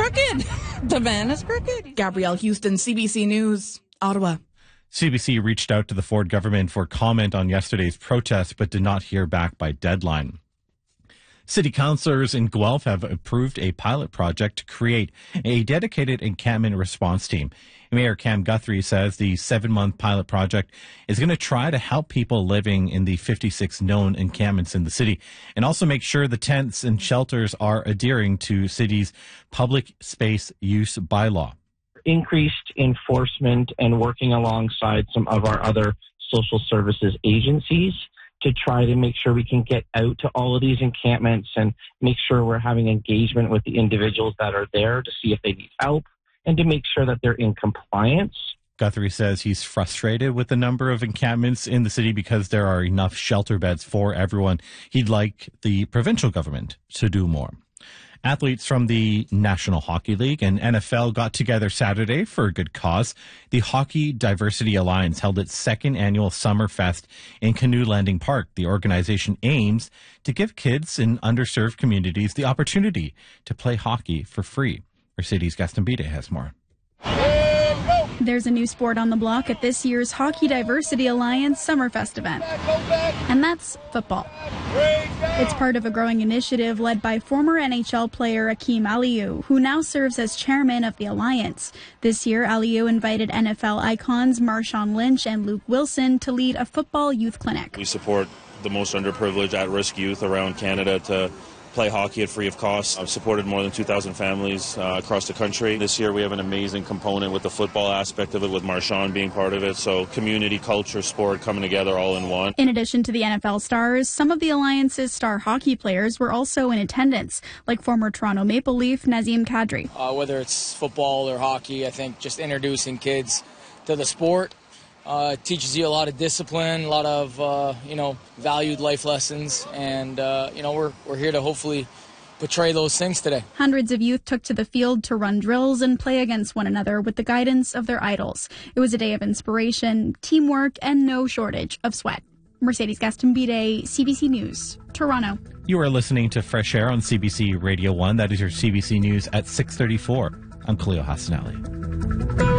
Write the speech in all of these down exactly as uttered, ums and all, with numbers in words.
crooked. The van is crooked. Gabrielle Houston, C B C News, Ottawa. C B C reached out to the Ford government for comment on yesterday's protest, but did not hear back by deadline. City councillors in Guelph have approved a pilot project to create a dedicated encampment response team. Mayor Cam Guthrie says the seven-month pilot project is going to try to help people living in the fifty-six known encampments in the city and also make sure the tents and shelters are adhering to city's public space use bylaw. Increased enforcement and working alongside some of our other social services agencies to try to make sure we can get out to all of these encampments and make sure we're having engagement with the individuals that are there to see if they need help and to make sure that they're in compliance. Guthrie says he's frustrated with the number of encampments in the city because there are enough shelter beds for everyone. He'd like the provincial government to do more. Athletes from the National Hockey League and N F L got together Saturday for a good cause. The Hockey Diversity Alliance held its second annual Summer Fest in Canoe Landing Park. The organization aims to give kids in underserved communities the opportunity to play hockey for free. Mercedes Gastambide has more. There's a new sport on the block at this year's Hockey Diversity Alliance Summerfest event, and that's football. It's part of a growing initiative led by former N H L player Akeem Aliou, who now serves as chairman of the alliance. This year, Aliou invited N F L icons Marshawn Lynch and Luke Wilson to lead a football youth clinic. We support the most underprivileged, at-risk youth around Canada to play hockey at free of cost. I've supported more than two thousand families uh, across the country. This year we have an amazing component with the football aspect of it, with Marshawn being part of it. So community, culture, sport coming together all in one. In addition to the N F L stars, some of the Alliance's star hockey players were also in attendance, like former Toronto Maple Leaf Nazem Kadri. Uh, whether it's football or hockey, I think just introducing kids to the sport Uh, it teaches you a lot of discipline, a lot of, uh, you know, valued life lessons. And, uh, you know, we're, we're here to hopefully portray those things today. Hundreds of youth took to the field to run drills and play against one another with the guidance of their idols. It was a day of inspiration, teamwork, and no shortage of sweat. Mercedes Gastambide, C B C News, Toronto. You are listening to Fresh Air on C B C Radio one. That is your C B C News at six thirty-four. I'm Khalil Hassanali.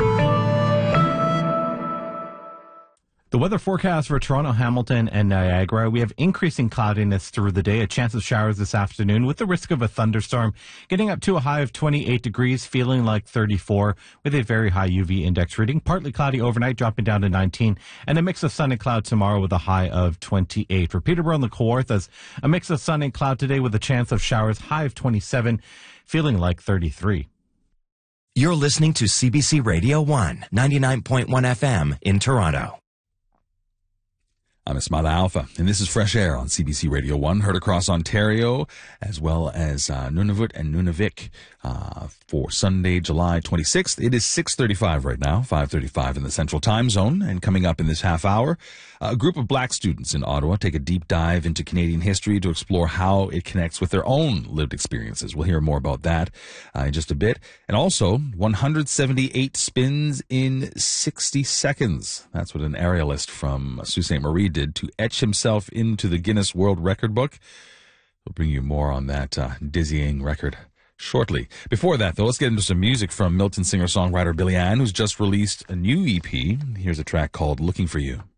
The weather forecast for Toronto, Hamilton, and Niagara. We have increasing cloudiness through the day, a chance of showers this afternoon with the risk of a thunderstorm, getting up to a high of twenty-eight degrees, feeling like thirty-four with a very high U V index reading. Partly cloudy overnight, dropping down to nineteen, and a mix of sun and cloud tomorrow with a high of twenty-eight. For Peterborough and the Kawarthas, a mix of sun and cloud today with a chance of showers, high of twenty-seven, feeling like thirty-three. You're listening to C B C Radio one, ninety-nine point one F M in Toronto. I'm Ismaila Alpha, and this is Fresh Air on C B C Radio one, heard across Ontario, as well as uh, Nunavut and Nunavik uh, for Sunday, July twenty-sixth. It is six thirty-five right now, five thirty-five in the Central Time Zone, and coming up in this half hour, a group of black students in Ottawa take a deep dive into Canadian history to explore how it connects with their own lived experiences. We'll hear more about that uh, in just a bit. And also, one hundred seventy-eight spins in sixty seconds. That's what an aerialist from Sault Ste. Marie did to etch himself into the Guinness World Record book. We'll bring you more on that uh, dizzying record shortly. Before that, though, let's get into some music from Milton singer-songwriter Billy Ann, who's just released a new E P. Here's a track called Looking for You.